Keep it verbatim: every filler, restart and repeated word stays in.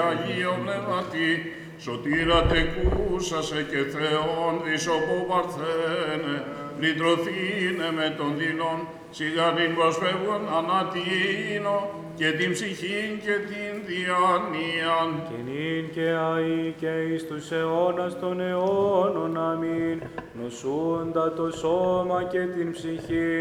Αγίο Πνεύματι, σωτήρα τεκούσασε και Θεόν δισοπό παρθένε, λυτρωθήνε με τον δειλόν, σιγά την προσφεύγον ανατείνω, και την ψυχήν και την διανόιαν. Και νυν και αεί και εις τους αιώνας των αιώνων, αμήν, νοσούντα το σώμα και την ψυχή,